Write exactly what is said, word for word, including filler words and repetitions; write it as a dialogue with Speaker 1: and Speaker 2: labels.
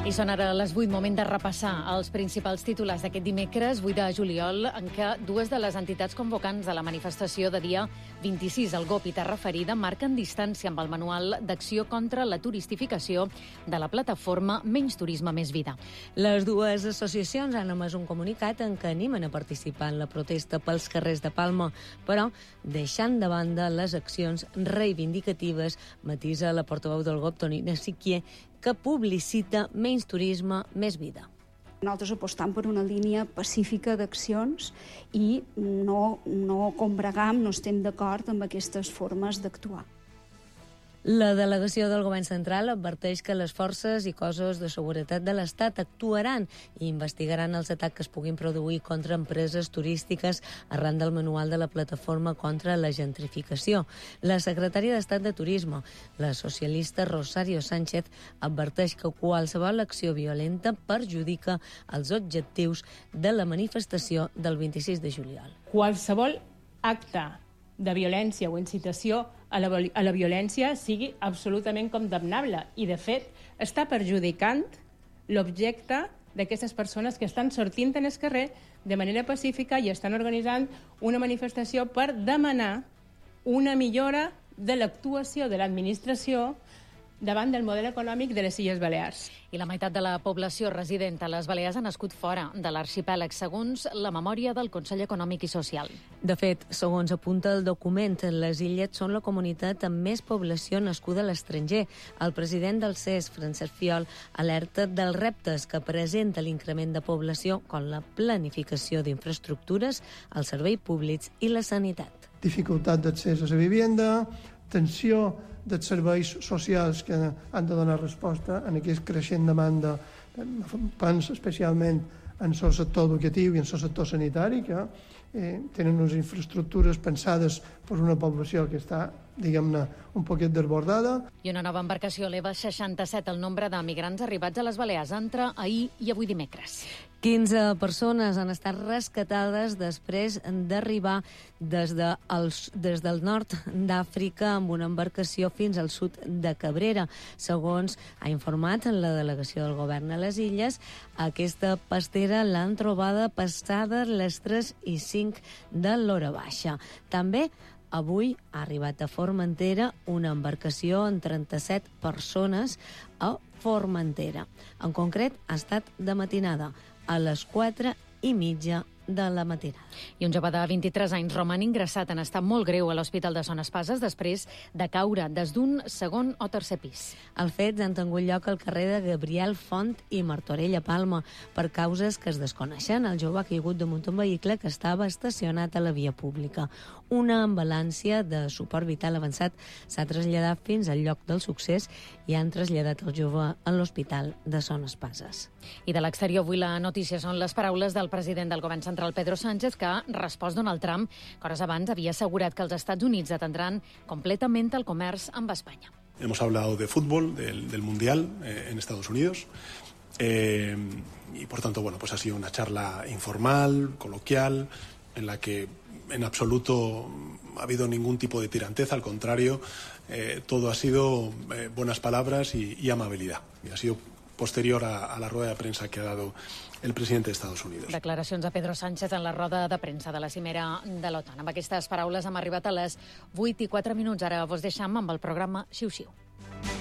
Speaker 1: I són ara les vuit, moment de repassar els principals titulars d'aquest dimecres, vuit de juliol, en què dues de les entitats convocants de la manifestació de dia vint-i-sis, el G O P i Terra Ferida, marquen distància amb el manual d'acció contra la turistificació de la plataforma Menys Turisme, Més Vida.
Speaker 2: Les dues associacions han emès un comunicat en què animen a participar en la protesta pels carrers de Palma, però deixant de banda les accions reivindicatives, matisa la portaveu del G O P, Tonina Siquier, que publicita Menys Turisme, Més Vida.
Speaker 3: Nosaltres apostam per una línia pacífica d'accions i no, no combregam, no estem d'acord amb aquestes formes d'actuar.
Speaker 2: La delegació del Govern Central adverteix que les forces i cossos de seguretat de l'Estat actuaran i investigaran els atacs que es puguin produir contra empreses turístiques arran del manual de la plataforma contra la gentrificació. La secretària d'Estat de Turisme, la socialista Rosario Sánchez, adverteix que qualsevol acció violenta perjudica els objectius de la manifestació del vint-i-sis de juliol.
Speaker 4: Qualsevol acte de violència o incitació a la, a la violència sigui absolutament condemnable i, de fet, està perjudicant l'objecte d'aquestes persones que estan sortint en el carrer de manera pacífica i estan organitzant una manifestació per demanar una millora de l'actuació de l'administració davant del model econòmic de les Illes Balears.
Speaker 1: I la meitat de la població resident a les Balears ha nascut fora de l'arxipèlag, segons la memòria del Consell Econòmic i Social.
Speaker 2: De fet, segons apunta el document, les illes són la comunitat amb més població nascuda a l'estranger. El president del C E S, Francesc Fiol, alerta dels reptes que presenta l'increment de població, com la planificació d'infraestructures, els serveis públics i la sanitat.
Speaker 5: Dificultat d'accés a la vivenda, tensió dels serveis socials que han de donar resposta a aquesta creixent demanda, pens especialment en el sector educatiu i en el sector sanitari, que eh, tenen unes infraestructures pensades per una població que està, diguem-ne, un poquet desbordada.
Speaker 1: I una nova embarcació eleva seixanta-set el nombre de migrants arribats a les Balears entre ahir i avui dimecres.
Speaker 2: quinze persones han estat rescatades després d'arribar des, de els, des del nord d'Àfrica amb una embarcació fins al sud de Cabrera. Segons ha informat la delegació del govern a les illes, aquesta pastera l'han trobada passades les tres i cinc de l'hora baixa. També avui ha arribat a Formentera una embarcació amb trenta-set persones a Formentera. En concret, ha estat de matinada, a les quatre i mitja de la matinada.
Speaker 1: I un jove de vint-i-tres anys roman ingressat en estat molt greu a l'Hospital de Son Espases després de caure des d'un segon o tercer pis.
Speaker 2: Els fets han tingut lloc al carrer de Gabriel Font i Martorell a Palma. Per causes que es desconeixen, el jove ha caigut damunt un vehicle que estava estacionat a la via pública. Una ambulància de suport vital avançat s'ha traslladat fins al lloc del succés i han traslladat el jove a l'Hospital de Son Espases.
Speaker 1: I de l'exterior, avui la notícia són les paraules del president del Govern Central, Pedro Sánchez, que ha respost Donald Trump, que hores abans havia assegurat que els Estats Units atendran completament el comerç amb Espanya.
Speaker 6: Hemos hablado de fútbol, del, del Mundial eh, en Estados Unidos, eh, y por tanto, bueno, pues ha sido una charla informal, coloquial, en la que en absoluto ha habido ningún tipo de tiranteza, al contrario, eh, todo ha sido eh, buenas palabras y, y amabilidad. Y ha sido posterior a, a la rueda de prensa que ha dado el president dels Estats Units.
Speaker 1: Declaracions de Pedro Sánchez en la roda de premsa de la cimera de l'OTAN. Amb aquestes paraules hem arribat a les vuit i quatre minuts. Ara vos deixam amb el programa Xiu Xiu.